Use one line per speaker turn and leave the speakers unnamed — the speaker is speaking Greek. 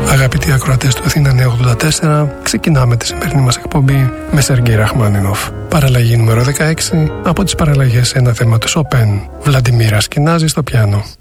Αγαπητοί ακροατές του Αθήνα Νέα 84, ξεκινάμε τη σημερινή μας εκπομπή με Σεργέη Ραχμάνινοφ. Παραλλαγή νούμερο 16 από τις παραλλαγές σε ένα θέμα του Σοπέν. Βλαντιμίρα Ασκινάζη στο πιάνο.